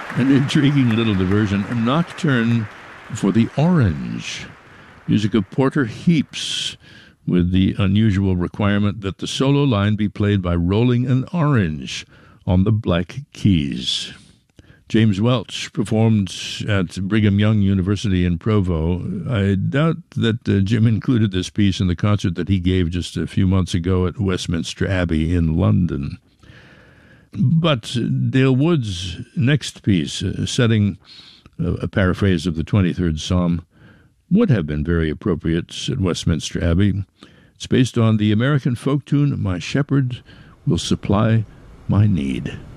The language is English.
An intriguing little diversion, a nocturne for the orange. Music of Porter Heeps, with the unusual requirement that the solo line be played by rolling an orange on the black keys. James Welch performed at Brigham Young University in Provo. I doubt that Jim included this piece in the concert that he gave just a few months ago at Westminster Abbey in London. But Dale Wood's next piece, setting a paraphrase of the 23rd Psalm, would have been very appropriate at Westminster Abbey. It's based on the American folk tune, My Shepherd Will Supply My Need.